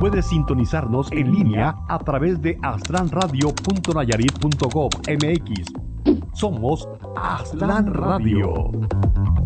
puedes sintonizarnos en línea a través de aztlanradio.nayarit.gov.mx. Somos Aztlán Radio.